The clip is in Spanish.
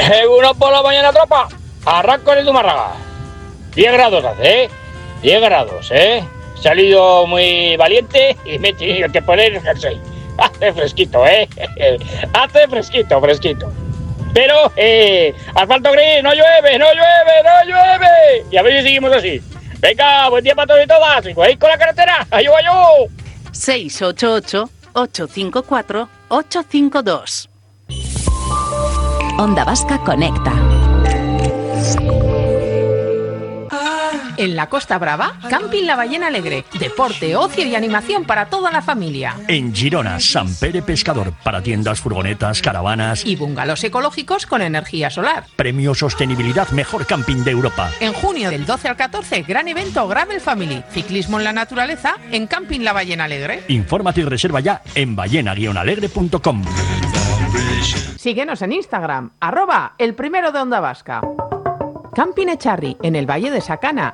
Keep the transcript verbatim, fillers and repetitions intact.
Uno por la mañana, tropa. Arranco en el Zumárraga. diez grados hace, ¿eh? diez grados, ¿eh? He salido muy valiente y me he tenido que poner el jersey. Hace fresquito, ¿eh? Hace fresquito, fresquito. Pero, eh, asfalto gris, no llueve, no llueve, no llueve. Y a ver si seguimos así. Venga, buen día para todos y todas. ¿Y cogéis con la carretera? ¡Ayú, ayú! seis ocho ocho, ocho cinco cuatro, ocho cinco dos. Onda Vasca Conecta. En la Costa Brava, Camping La Ballena Alegre. Deporte, ocio y animación para toda la familia. En Girona, Sant Pere Pescador. Para tiendas, furgonetas, caravanas. Y bungalows ecológicos con energía solar. Premio Sostenibilidad Mejor Camping de Europa. En junio del doce al catorce, gran evento Gravel Family. Ciclismo en la naturaleza en Camping La Ballena Alegre. Infórmate y reserva ya en ballena guion alegre punto com. Síguenos en Instagram, arroba el primero de Onda Vasca. Camping Echarri, en el Valle de Sacana,